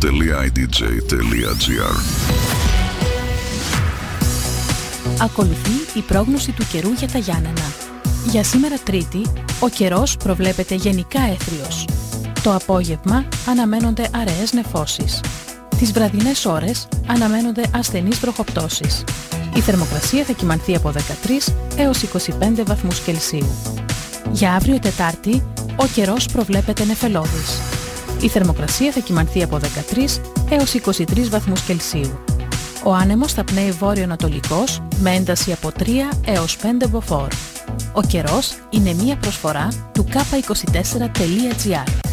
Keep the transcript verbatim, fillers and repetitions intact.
τελεία άι ντι τζέι τελεία τζι άρ. Ακολουθεί η πρόγνωση του καιρού για τα Γιάννενα. Για σήμερα Τρίτη, ο καιρός προβλέπεται γενικά έθριος. Το απόγευμα αναμένονται αραιές νεφώσεις. Τις βραδινές ώρες αναμένονται ασθενείς βροχοπτώσεις. Η θερμοκρασία θα κυμανθεί από δεκατρείς έως είκοσι πέντε βαθμούς Κελσίου. Για αύριο Τετάρτη, ο καιρός προβλέπεται νεφελώδης. Η θερμοκρασία θα κυμανθεί από δεκατρείς έως είκοσι τρεις βαθμούς Κελσίου. Ο άνεμος θα πνέει βόρειο-ανατολικός με ένταση από τρία έως πέντε μποφόρ. Ο καιρός είναι μία προσφορά του κάπα είκοσι τέσσερα τελεία τζι άρ.